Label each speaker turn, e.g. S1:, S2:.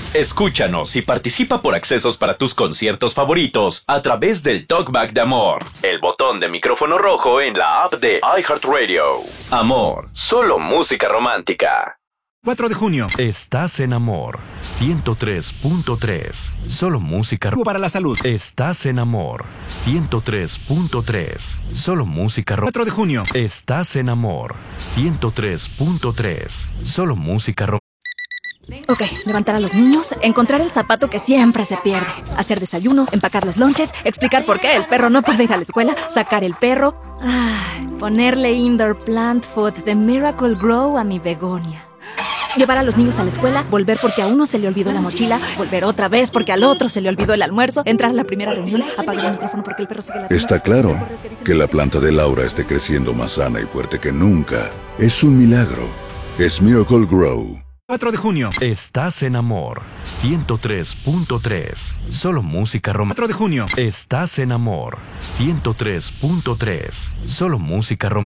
S1: Escúchanos y participa por accesos para tus conciertos favoritos a través del Talkback de Amor, el botón de micrófono rojo en la app de iHeartRadio. Amor, solo música romántica.
S2: 4 de junio.
S3: Estás en Amor 103.3. Solo música
S2: Para la salud.
S3: Estás en Amor 103.3. Solo música
S2: 4 de junio.
S3: Estás en Amor 103.3. Solo música
S4: Ok, levantar a los niños, encontrar el zapato que siempre se pierde, hacer desayuno, empacar los lonches, explicar por qué el perro no puede ir a la escuela, sacar el perro, ponerle indoor plant food de Miracle Grow a mi begonia. Llevar a los niños a la escuela, volver porque a uno se le olvidó la mochila, volver otra vez porque al otro se le olvidó el almuerzo, entrar a la primera reunión, apagar el micrófono porque el perro sigue la...
S5: Está claro que la planta de Laura esté creciendo más sana y fuerte que nunca. Es un milagro. Es Miracle Grow.
S2: 4 de junio.
S3: Estás en Amor 103.3. Solo música
S2: 4 de junio.
S3: Estás en Amor 103.3. Solo música